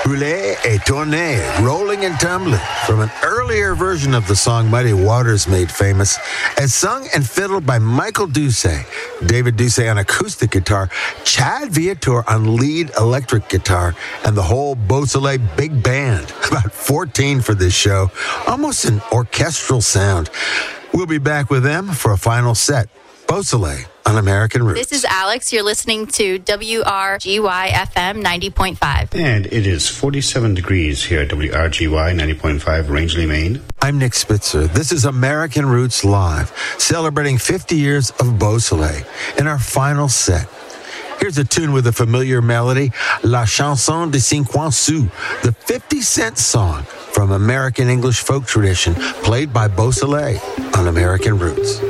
Rouler et tourner, rolling and tumbling, from an earlier version of the song Muddy Waters made famous, as sung and fiddled by Michael Doucet, David Doucet on acoustic guitar, Chad Viator on lead electric guitar, and the whole Beausoleil big band, about 14 for this show, almost an orchestral sound. We'll be back with them for a final set. Beausoleil on American Roots. This is Alex. You're listening to WRGY FM 90.5. And it is 47 degrees here at WRGY 90.5 Rangeley, Maine. I'm Nick Spitzer. This is American Roots Live, celebrating 50 years of Beausoleil in our final set. Here's a tune with a familiar melody, La Chanson de 50 sous, the 50-cent song from American English folk tradition, played by Beausoleil on American Roots.